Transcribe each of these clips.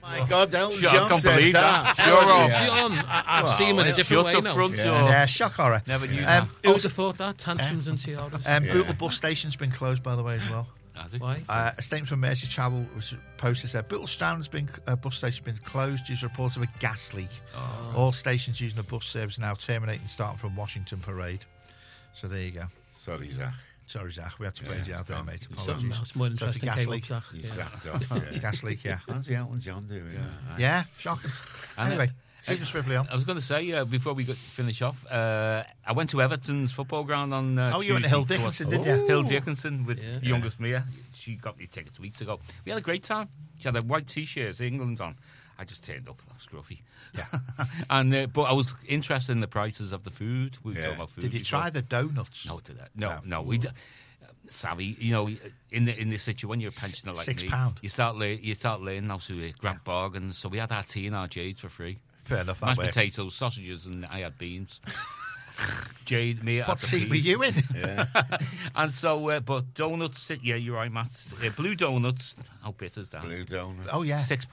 My God, Elton Sure, I John can't said believe that. Sure, John, I've seen him in a different way now. front door. Yeah, shock horror. Never knew that. Who would have thought that? Tantrums and tiaras. Bootle bus station's been closed, by the way, as well. Has it? Why? A statement from Mersey Travel was posted said Bootle Strand's bus station has been closed due to reports of a gas leak. All stations using the bus service are now terminating, starting from Washington Parade. So there you go. Sorry, Zach. Sorry, Zach, we had to play you out there, mate. Something Apologies. else more So it's a interesting gas came leak. up, Zach. He's Yeah. sacked off. Yeah. Gas leak, yeah. How's Elton John doing? Yeah, shocking. And, Anyway, super swiftly on. I was going to say, before we finish off, I went to Everton's football ground on You went to Hill Tuesday. Dickinson, didn't you? Hill Dickinson with youngest Mia. She got me tickets weeks ago. We had a great time. She had a white T-shirt, England on. I just turned up, scruffy. Yeah. But I was interested in the prices of the food. We were talking about food. Did you before. try the donuts? No, to that. No. We savvy, in this situation when you're a pensioner like me, £6. you start learning how to grab bargains. So we had our tea and our Jade for free. Fair enough, that Mashed works. potatoes, sausages, and I had beans. Jade, me, What seat were you in? And so, but donuts. Yeah, you're right, Matt. Blue donuts. How bitter is that? Blue donut. Oh, yeah. £6.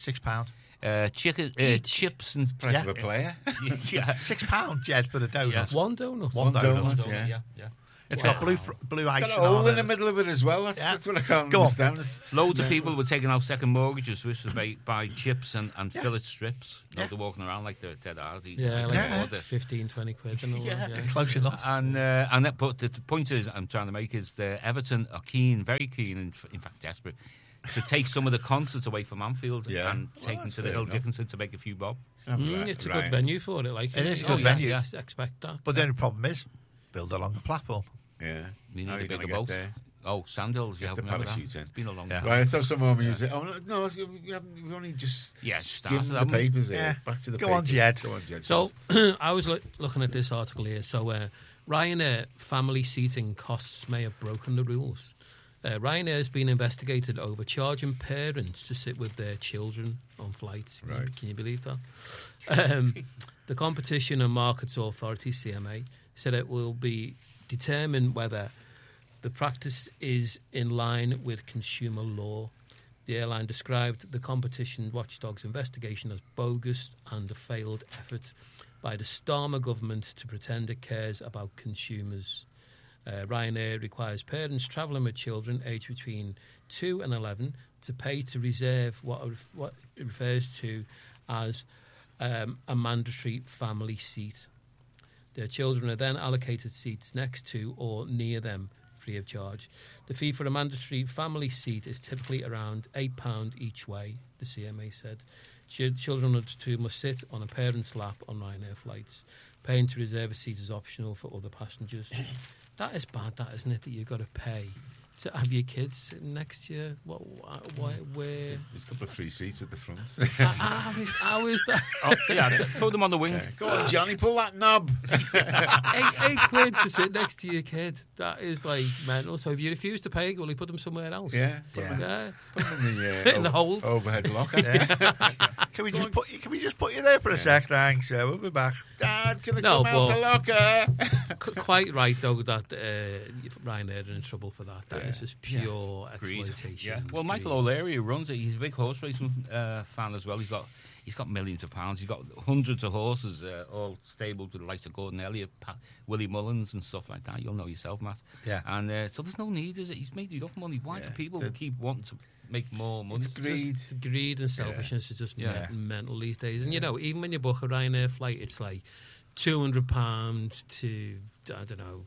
£6. Chicken, chips and Price of a player. yeah. £6, Jed, for the donut. Yeah. One donut. One donut. donut, yeah. yeah. It's got blue icing Got a hole on in the it. middle of it as well. That's what I can't Go on. understand. It's- Loads of people were taking out second mortgages, which was buy chips and fillet strips. Yeah. They're walking around like they're dead hard. Yeah, like Order. 15, 20 quid and all that. Yeah. Close enough. But the point I'm trying to make is that Everton are keen, very keen, and in fact desperate, to take some of the concerts away from Anfield and take them that's to the fair Hill enough. Dickinson to make a few bob. It's a good venue for it. Like It is a Oh, good yeah, venue. yeah. Expect that. But the only problem is, build a longer platform. Yeah. We How need are a you gonna bigger get boat. there? Oh, Sandhills, you Get the helping with that? parachutes in. It's been a long Yeah. time. Right, let's have some more music. Oh, no, we've only just skimmed started, the haven't we? papers here. Yeah. Back to the Go on, papers. Jed. Go on, Jed. So I was looking at this article here. So Ryanair family seating costs may have broken the rules. Ryanair has been investigated over charging parents to sit with their children on flights. Right. Can you believe that? The Competition and Markets Authority, CMA, said it will be determined whether the practice is in line with consumer law. The airline described the competition watchdog's investigation as bogus and a failed effort by the Starmer government to pretend it cares about consumers. Ryanair requires parents travelling with children aged between 2 and 11 to pay to reserve what it refers to as a mandatory family seat. Their children are then allocated seats next to or near them free of charge. The fee for a mandatory family seat is typically around £8 each way, the CMA said. Children under 2 must sit on a parent's lap on Ryanair flights. Paying to reserve a seat is optional for other passengers. That is bad, that, isn't it, that you've got to pay to have your kids sitting next to you? Where? There's a couple of free seats at the front. How is that? Throw them on the wing. Go on, Johnny, pull that knob. £8 to sit next to your kid. That is like mental. So if you refuse to pay, will he put them somewhere else? Yeah. Put them there. Put them in the, In the hold. overhead locker. Can we just put you there for a sec? Thanks. We'll be back. Dad, can I No, come out the locker? Quite right, though, that Ryanair are in trouble for that. That is just pure Greed. exploitation. Yeah. Well, Michael O'Leary, who runs it, he's a big horse racing fan as well. He's got millions of pounds. He's got hundreds of horses, all stabled to the likes of Gordon Elliott, Willie Mullins, and stuff like that. You'll know yourself, Matt. Yeah. And so there's no need, is it? He's made enough money. Why do people keep wanting to make more money? It's greed. Just greed and selfishness is just Yeah. mental these days. And, even when you book a Ryanair flight, it's like £200 to, I don't know,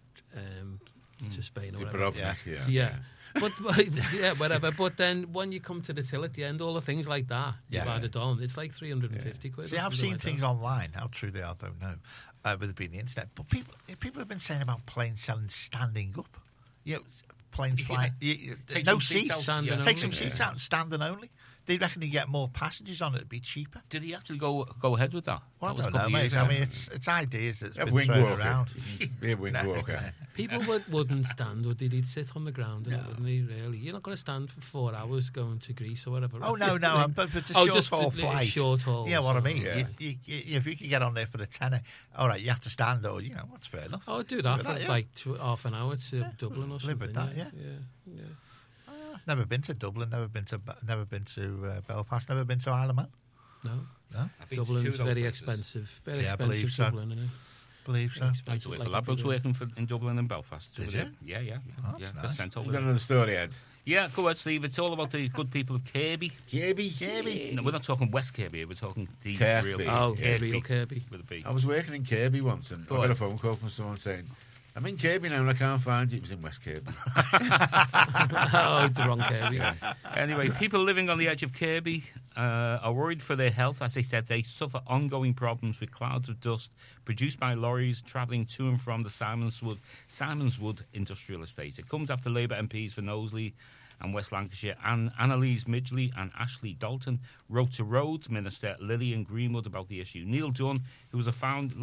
to Spain or whatever. Dubrovnik, Yeah. But yeah, whatever. But then when you come to the till at the end, all the things like that you've added on. It's like 350 quid. See, I've seen things online. How true they are, I don't know. With it being the internet, but people have been saying about planes selling standing up. Planes flying, Take no some seats seats. out, yeah. Take some seats out, standing only. They reckon you get more passengers on it. It'd be cheaper. Did he actually go ahead with that? Well, I That was a don't know, couple of mate. years I ago. mean, it's ideas that's A been wing thrown walker. around. Be a wing walker. People wouldn't stand, would they? They'd sit on the ground, wouldn't they, really? You're not going to stand for 4 hours going to Greece or whatever. Oh, no, but it's a just short haul flight. Short haul. Yeah, what I mean. Yeah. If you can get on there for the tenner, all right, you have to stand, or that's fair enough. I would do that Live for with that, like half an hour to Dublin or something. Live with that, yeah. I've never been to Dublin. Never been to Belfast. Never been to Isle of Man. No. I've been to two Dublin's of those very places. expensive. Very Yeah, I expensive, believe so. Dublin, isn't it? Believe so. Very I used expensive, to work for like Labradors everywhere. in Dublin and Belfast. Did over there. you? Yeah. Oh, that's Got nice. sent You over got there. another story, Ed? Yeah, go ahead, Steve. It's all about the good people of Kirby. Kirby. No, we're not talking West Kirby. We're talking the Kirby. real Oh, Kirby. Kirby or Kirby. With a B. I was working in Kirby once, and Go I got on. a phone call from someone saying, "I'm in Kirby now, and I can't find you." It was in West Kirby. Oh, the wrong Kirby. Anyway, people living on the edge of Kirby are worried for their health. As they said, they suffer ongoing problems with clouds of dust produced by lorries travelling to and from the Simonswood Industrial Estate. It comes after Labour MPs for Knowsley and West Lancashire, and Annalise Midgley and Ashley Dalton wrote to Rhodes Minister Lillian Greenwood about the issue. Neil Dunn, who was a founding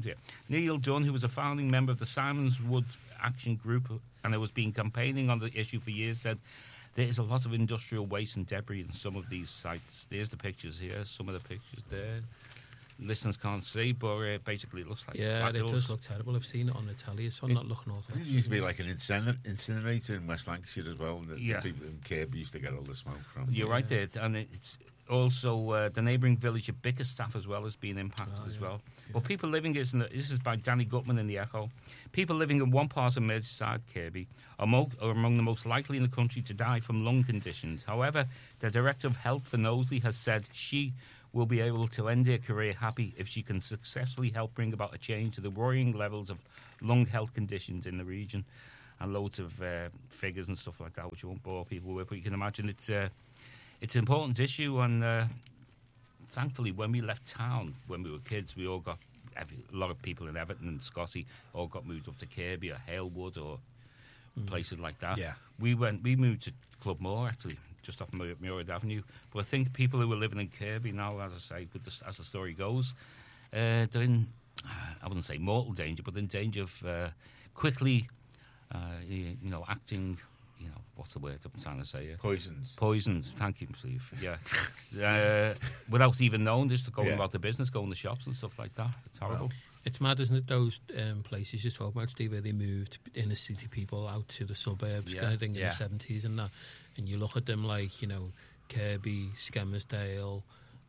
member of the Simonswood Action Group and who has been campaigning on the issue for years, said there is a lot of industrial waste and debris in some of these sites. There's the pictures here, some of the pictures there. Listeners can't see, but basically it looks like Yeah, Black it Hills. does look terrible. I've seen it on the telly, so I'm not looking I awful. think there used to be like an incinerator in West Lancashire as well. The Yeah. people in Kirby used to get all the smoke from. You're right there, and it's also the neighbouring village of Bickerstaff as well has been impacted as well. But people living this is by Danny Gutman in the Echo. People living in one part of Merseyside, Kirby, are among the most likely in the country to die from lung conditions. However, the Director of Health for Knowsley has said she will be able to end her career happy if she can successfully help bring about a change to the worrying levels of lung health conditions in the region, and loads of figures and stuff like that, which won't bore people with. But you can imagine it's an important issue, and thankfully, when we left town, when we were kids, we all got a lot of people in Everton and Scotty all got moved up to Kirby or Halewood or places like that. Yeah. We moved to Clubmoor actually, just off Muirhead Avenue. But I think people who are living in Kirby now, as I say, as the story goes, they're in, I wouldn't say mortal danger, but in danger of quickly, acting. What's the word I'm trying to say here? Poisons. Thank you, Steve. Yeah. Without even knowing, just going about the business, going to shops and stuff like that. It's horrible. It's mad, isn't it? Those places you're talking about, Steve, where they moved inner city people out to the suburbs, kind of thing, in the 70s and that. And you look at them like, Kirby, Skelmersdale,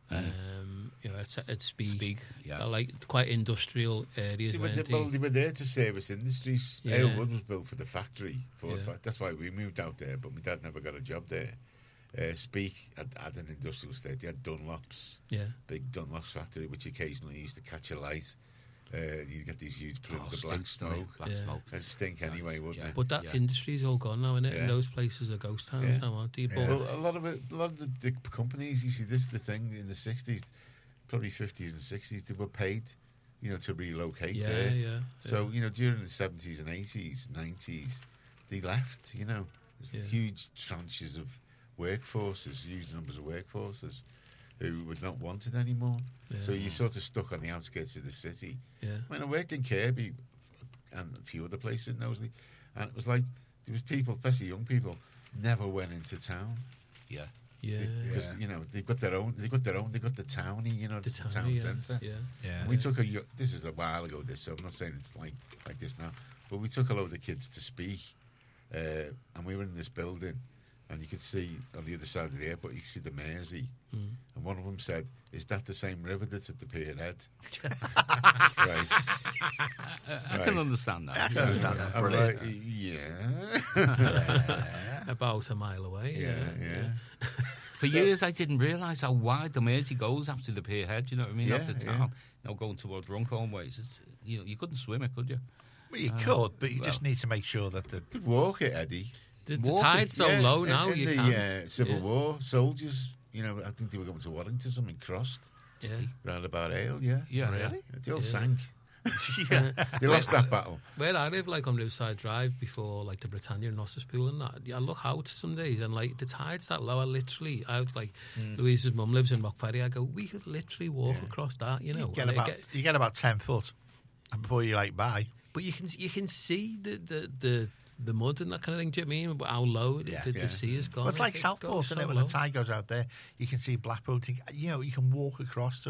at Speak. yeah. They're like quite industrial areas. They were there to service industries. Yeah. Halewood was built for the factory. Yeah. That's why we moved out there, but my dad never got a job there. Speak had an industrial estate. They had Dunlops, big Dunlops factory, which occasionally used to catch a light. You get these huge plumes of black smoke. Smoke. And stink anyway, wouldn't it? But that industry's all gone now, isn't it? Yeah. And those places are ghost towns now, aren't they? But Well, a lot of the companies, you see, this is the thing in the 60s, probably 50s and 60s, they were paid, to relocate there. Yeah. So, during the 70s and 80s, 90s, they left, There's huge tranches of workforces, huge numbers of workforces who were not wanted anymore. Yeah. So you're sort of stuck on the outskirts of the city. Yeah. I worked in Kirby and a few other places in Knowsley, and it was like there was people, especially young people, never went into town. Yeah. Because they've got their own. They've got the townie. The town centre. Yeah. And we took this is a while ago. So I'm not saying it's like this now, but we took a load of kids to Speak, and we were in this building, and you could see on the other side of the airport, you could see the Mersey, and one of them said, "Is that the same river that's at the Pierhead?" Right. I can understand that. I can understand that. I'm Brilliant. like, yeah. About a mile away. Yeah. For years, I didn't realise how wide the Mersey goes after the Pierhead. You know what I mean? Yeah, After town, going towards Runcorn ways. It's, you couldn't swim it, could you? Well, you could, but you just need to make sure that the Could walk it, Eddie. The tide's so low now, in you the can't. Civil War, soldiers, I think they were going to Warrington, something crossed Yeah. round about Ale, yeah. Yeah. Really? They all Yeah. sank. They lost that battle. Where I live, like on Riverside Drive, before like the Britannia and Nosters Pool and that, I look out some days and like the tide's that low. I was like, Louise's mum lives in Rockferry. I go, we could literally walk across that, you and get about 10 foot before you buy. but you can see the mud and that kind of thing. Do you know what I mean? How low the sea has gone. Well, it's like It Southport, goes isn't so it? When low. the tide goes out there, you can see Blackpool. You can walk across to it.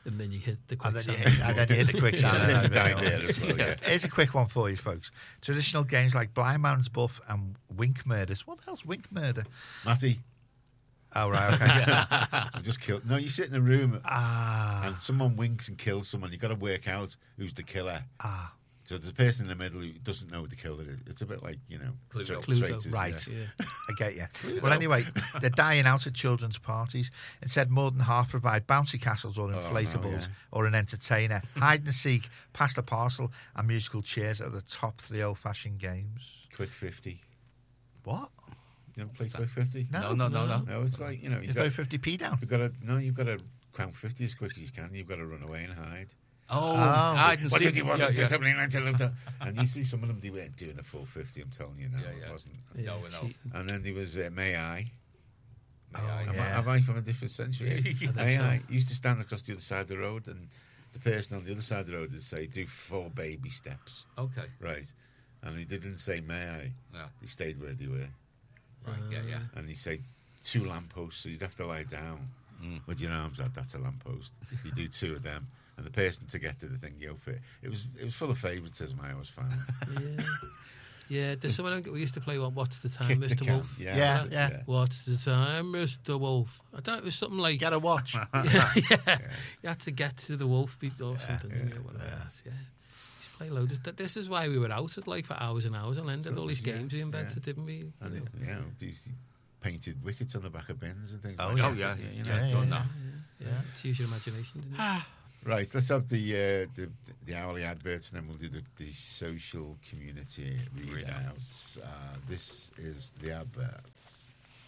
And then you hit the And then quicksand. you hit the quicksand. And then and you then- died there as well. Yeah. Here's a quick one for you, folks. Traditional games like Blind Man's Buff and Wink Murders. What the hell's Wink Murder? Matty, Oh, right, okay. I just killed. No, you sit in a room Ah, and someone winks and kills someone. You've got to work out who's the killer. ah, So there's a person in the middle who doesn't know who the killer is. It's a bit like, Cluedo. traitors, right. yeah. Yeah. I get you. Well, anyway, they're dying out at children's parties. Instead, more than half provide bouncy castles or no, inflatables yeah. or an entertainer. Hide and seek, pass the parcel, and musical chairs are the top 3 old-fashioned games. Quick 50. What? You don't play Quick 50? No. No, it's like, You throw 50p down. you've got to count 50 as quick as you can. You've got to run away and hide. Oh, Oh. hide and What seek. did you want Yeah, to do? yeah. Something like that. And you see some of them, they weren't doing a full 50, I'm telling you now. Yeah, yeah. It wasn't. No. And then there was May I. Oh, Am yeah. I from a different century? Yeah, May I used to stand across the other side of the road, and the person on the other side of the road would say, do 4 baby steps. Okay. Right. And he didn't say, may I? Yeah. He stayed where they were. Right. Yeah. And he'd say 2 lampposts, so you'd have to lie down with your arms out. That's a lamppost. You do 2 of them. And the person to get to the thing, you go for it. It was full of favouritism, I always found. Yeah. Yeah, there's someone we used to play What's the Time, Kick the Mr. can. Wolf? Yeah. What's the time, Mr. Wolf? I don't. It was something like Get a watch. yeah. You had to get to the wolf beat or something. Yeah. Whatever. Yeah. Used to play loads. This is why we were out at for hours and hours and ended all these games we invented, didn't we? And these painted wickets on the back of bins and things Oh, like yeah. that. Oh yeah. You know. Yeah. Done that. Yeah. It's use your imagination, didn't it? Right, let's have the hourly adverts, and then we'll do the social community readouts. This is the adverts.